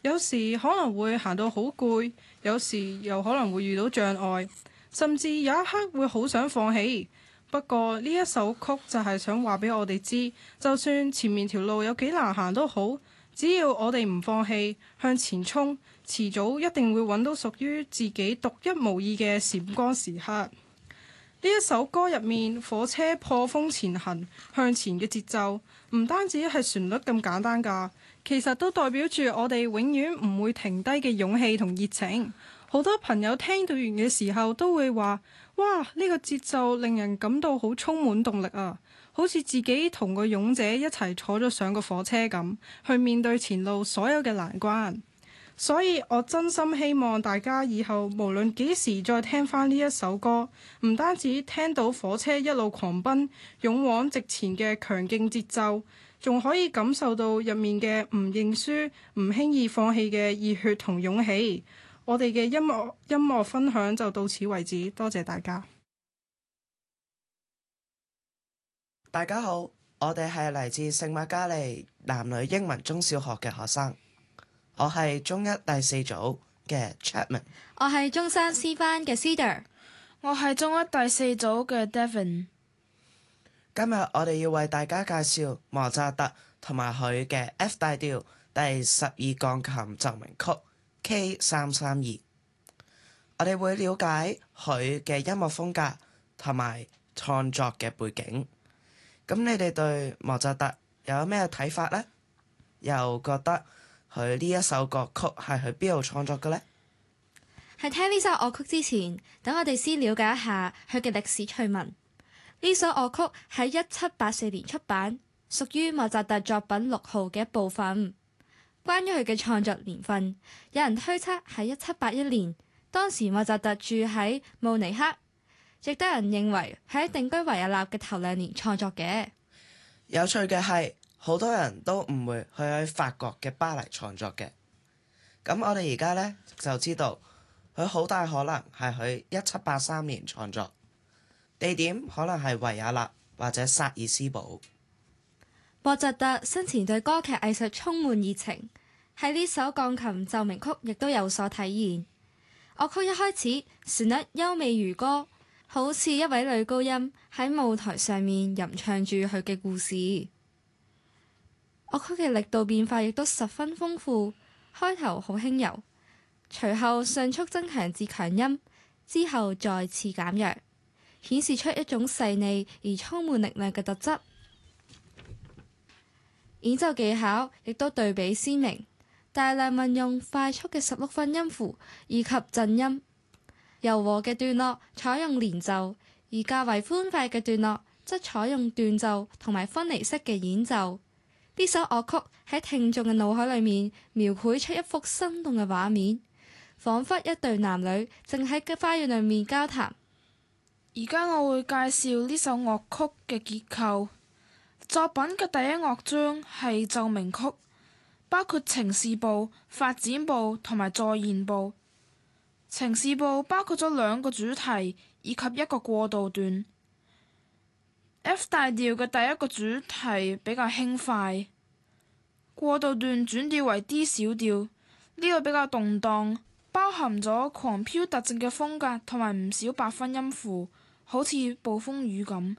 有時可能會行到好攰，有時又可能會遇到障礙，甚至有一刻會好想放棄。不過呢一首曲就係想話俾我哋知，就算前面條路有幾難行都好，只要我哋唔放棄，向前衝，遲早一定會揾到屬於自己獨一無二嘅閃光時刻。呢一首歌入面，火車破風前行向前嘅節奏，唔單止係旋律咁簡單㗎，其實都代表住我哋永遠唔會停低嘅勇氣同熱情。好多朋友聽到完嘅時候都會話：哇！呢個節奏令人感到好充滿動力啊，好似自己同個勇者一齊坐咗上個火車咁，去面對前路所有嘅難關。所以我真心希望大家以後無論幾時再聽返呢一首歌，唔單止聽到火車一路狂奔、勇往直前嘅強勁節奏，仲可以感受到入面嘅唔認輸、唔輕易放棄嘅熱血同勇氣。我哋嘅音樂分享就到此為止，多謝大家。 大家好，我哋係嚟自聖瑪加利男女英文中小學嘅學生，我係中一第四組嘅 Chapman， 我係中三 C 班嘅 Cedar， 我係中一第四組嘅 Devin。 今日我哋要為大家介紹莫扎特同埋佢嘅 F 大調第12鋼琴奏鳴曲 K332。我哋會了解佢嘅音樂風格同埋創作嘅背景。咁你哋對莫扎特有咩睇法呢？又覺得佢呢一首歌曲係喺邊度創作嘅呢？ 喺聽呢首樂曲之前，等我哋先了解一下佢嘅歷史趣聞。呢首樂曲喺1784年出版，屬於莫扎特作品6號嘅一部分。關於佢嘅創作年份，有人推測係1781年，當時莫扎特住喺慕尼黑，亦都有人認為喺定居維也納嘅頭2年創作嘅。 有趣嘅係，好多人都誤會佢喺法國嘅巴黎創作嘅。咁我哋而家呢，就知道佢好大可能係喺1783年創作，地點可能係維也納或者薩爾斯堡。 莫扎特生前對歌劇藝術充滿熱情，喺呢首鋼琴奏鳴曲亦都有所體現。樂曲一開始旋律優美如歌，好似一位女高音喺舞台上面吟唱住佢嘅故事。樂曲嘅力度變化亦都十分豐富，開頭好輕柔，隨後迅速增強至強音，之後再次減弱，顯示出一種細膩而充滿力量嘅特質。演奏技巧亦都對比鮮明，大量運用快速嘅16分音符以及震音。柔和嘅段落採用連奏，而較為歡快嘅段落則採用斷奏同埋分離式嘅演奏。呢首樂曲喺聽眾嘅腦海裏面描繪出一幅生動嘅畫面，彷彿一對男女正喺花園裏面交談。 而家我會介紹呢首樂曲嘅結構。作品嘅第一樂章係奏鳴曲，包括呈示部、發展部同埋再現部。呈示部包括咗2個主題以及一個過渡段。F 大調嘅第一個主題比較輕快，過渡段轉調為 D 小調，呢個比較動盪，包含咗狂飄特徵嘅風格同埋唔少8分音符，好似暴風雨咁。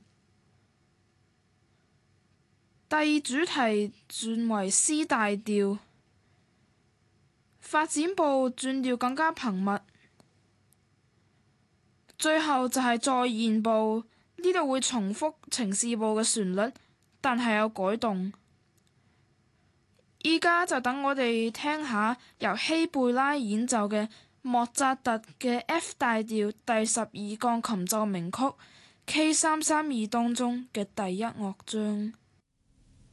第二主題轉為 C 大調，發展部轉調更加頻密，最後就係再現部，呢度會重複呈示部嘅旋律，但係有改動。依家就等我哋聽下由希貝拉演奏嘅莫扎特嘅 F 大調第12鋼琴奏鳴曲 K332當中嘅第1樂章。